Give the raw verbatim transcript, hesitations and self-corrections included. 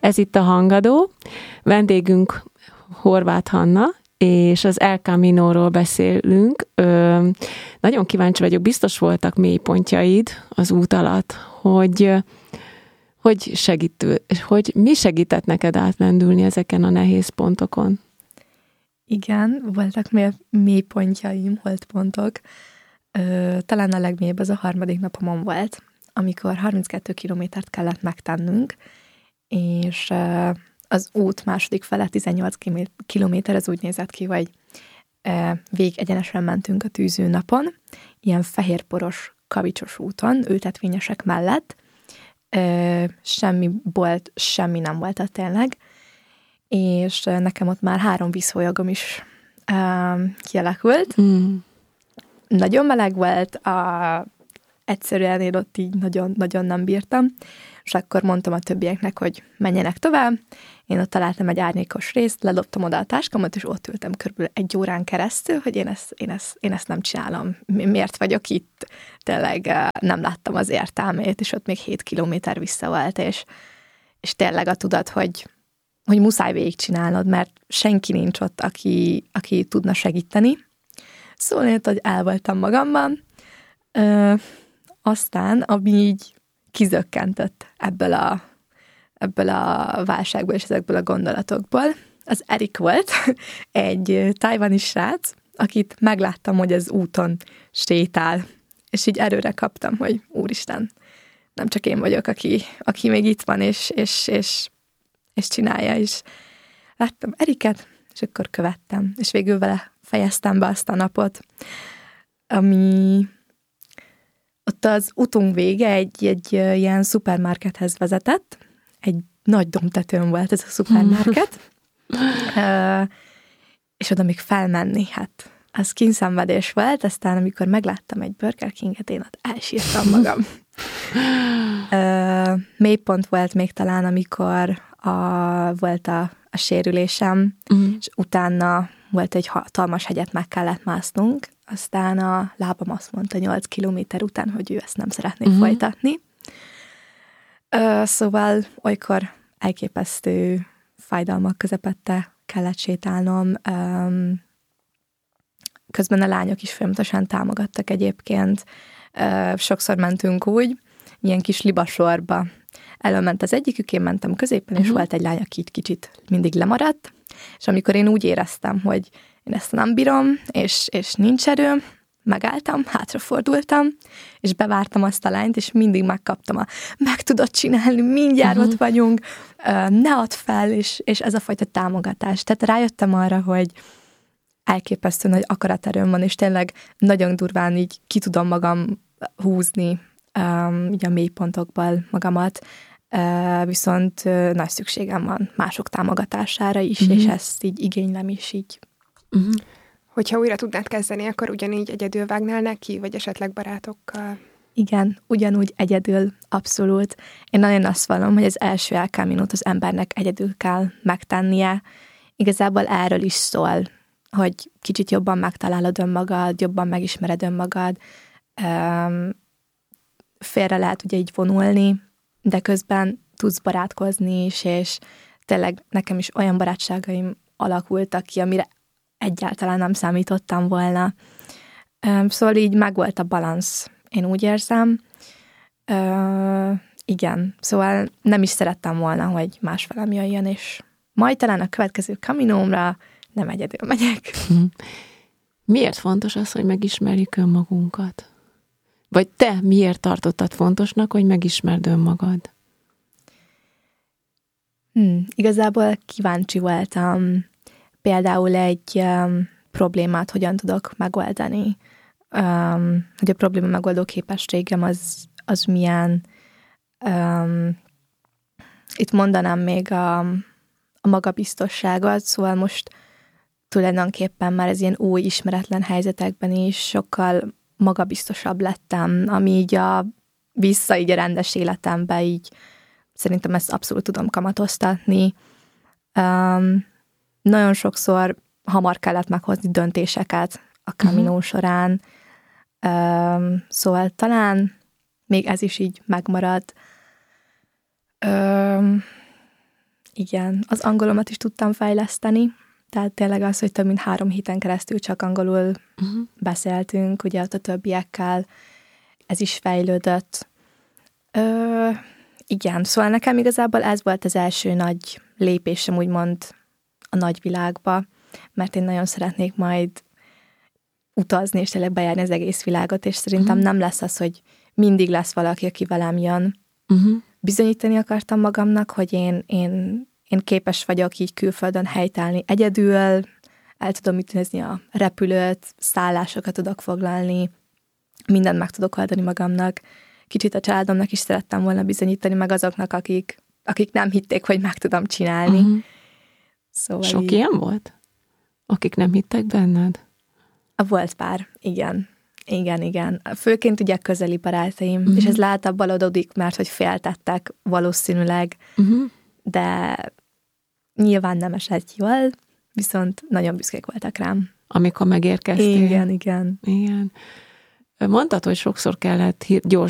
Ez itt a Hangadó, vendégünk Horváth Hanna, és az El Caminóról beszélünk. Ö, nagyon kíváncsi vagyok, biztos voltak mélypontjaid az út alatt, hogy, hogy, segítő, hogy mi segített neked átlendülni ezeken a nehéz pontokon? Igen, voltak mély, mélypontjaim, holdpontok. Ö, talán a legmélyebb az a harmadik napomon volt, amikor harminckettő kilométert kellett megtennünk, és ö, az út második fele tizennyolc kilométer, az úgy nézett ki, hogy ö, végig egyenesen mentünk a tűző napon, ilyen fehérporos, kavicsos úton, ültetvényesek mellett. Ö, semmi bolt, semmi nem volt ott tényleg, és nekem ott már három vízhólyagom is ö, kialakult. Mm. Nagyon meleg volt, a, egyszerűen én ott így nagyon-nagyon nem bírtam, és akkor mondtam a többieknek, hogy menjenek tovább. Én ott találtam egy árnyékos részt, ledobtam oda a táskámat, és ott ültem körülbelül egy órán keresztül, hogy én ezt, én ezt, én ezt nem csinálom. Miért vagyok itt? Tényleg nem láttam az értelmét, és ott még hét kilométer vissza volt, és, és tényleg a tudat, hogy, hogy muszáj végigcsinálnod, mert senki nincs ott, aki, aki tudna segíteni. Szóval én hogy el voltam magamban. Ö, aztán, ami így kizökkentett ebből a, ebből a válságból és ezekből a gondolatokból, az Erik volt, egy tajvani srác, akit megláttam, hogy az úton sétál, és így erőre kaptam, hogy úristen, nem csak én vagyok, aki, aki még itt van, és, és, és, és csinálja, és láttam Eriket, és akkor követtem, és végül vele fejeztem be azt a napot, ami ott az utunk vége egy, egy ilyen szupermarkethez vezetett, egy nagy domtetőn volt ez a szupermarket, uh, és oda még felmenni, hát az kínszenvedés volt, aztán amikor megláttam egy Burger Kinget, én ott elsírtam magam. uh, mélypont volt még talán, amikor a, volt a, a sérülésem, uh-huh. és utána volt egy hatalmas hegyet, meg kellett másznunk, aztán a lábam azt mondta nyolc kilométer után, hogy ő ezt nem szeretné uh-huh. folytatni. Uh, szóval olykor elképesztő fájdalmak közepette kellett sétálnom. Um, közben a lányok is folyamatosan támogattak egyébként. Uh, sokszor mentünk úgy, ilyen kis libasorba. Elment az egyikük, én mentem középen, uh-huh. és volt egy lány, aki kicsit mindig lemaradt, és amikor én úgy éreztem, hogy én ezt nem bírom, és, és nincs erőm, megálltam, hátrafordultam, és bevártam azt a lányt, és mindig megkaptam a meg tudod csinálni, mindjárt uh-huh. ott vagyunk, ne add fel, és, és ez a fajta támogatás. Tehát rájöttem arra, hogy elképesztően nagy akaraterőm van, és tényleg nagyon durván így ki tudom magam húzni um, így a mélypontokból magamat, uh, viszont uh, nagy szükségem van mások támogatására is, uh-huh. és ezt így igénylem is így. Uh-huh. Hogyha újra tudnád kezdeni, akkor ugyanígy egyedül vágnál neki, vagy esetleg barátokkal? Igen, ugyanúgy egyedül, abszolút. Én nagyon azt vallom, hogy az első El Caminót az embernek egyedül kell megtennie. Igazából erről is szól, hogy kicsit jobban megtalálod önmagad, jobban megismered önmagad. Um, félre lehet ugye így vonulni, de közben tudsz barátkozni is, és tényleg nekem is olyan barátságaim alakultak ki, amire egyáltalán nem számítottam volna. Um, szóval így megvolt a balansz, én úgy érzem. Uh, igen, szóval nem is szerettem volna, hogy más velem jöjjön, és majd talán a következő Caminómra nem egyedül megyek. Miért fontos az, hogy megismerjük önmagunkat? Vagy te miért tartottad fontosnak, hogy megismerd önmagad? Hmm, igazából kíváncsi voltam például egy um, problémát hogyan tudok megoldani, um, hogy a probléma megoldó képességem az, az milyen. Um, itt mondanám még a, a magabiztosságot, szóval most tulajdonképpen már ez ilyen új ismeretlen helyzetekben is sokkal magabiztosabb lettem, ami így a vissza így a rendes életembe így szerintem ezt abszolút tudom kamatoztatni. Um, nagyon sokszor hamar kellett meghozni döntéseket a Camino uh-huh. során, um, szóval talán még ez is így megmarad. Um, Igen, az angolomat is tudtam fejleszteni, tehát tényleg az, hogy több mint három héten keresztül csak angolul uh-huh. beszéltünk, ugye ott a többiekkel, ez is fejlődött. Ö, igen, szóval nekem igazából ez volt az első nagy lépésem, úgymond a nagyvilágba, mert én nagyon szeretnék majd utazni, és tényleg bejárni az egész világot, és szerintem uh-huh. nem lesz az, hogy mindig lesz valaki, aki velem jön. Uh-huh. Bizonyítani akartam magamnak, hogy én, én, én képes vagyok így külföldön helytállni egyedül, el tudom ütni a repülőt, szállásokat tudok foglalni, mindent meg tudok oldani magamnak. Kicsit a családomnak is szerettem volna bizonyítani, meg azoknak, akik, akik nem hitték, hogy meg tudom csinálni. Uh-huh. Szóval Sok így... ilyen volt? Akik nem hittek benned? Volt pár, igen. Igen, igen. Főként ugye közeli barátaim, uh-huh. és ez látabban adódik, mert hogy féltettek valószínűleg, uh-huh. de nyilván nem esett jól, viszont nagyon büszkék voltak rám. Amikor megérkeztél. Igen, igen. Igen. Mondtad, hogy sokszor kellett gyors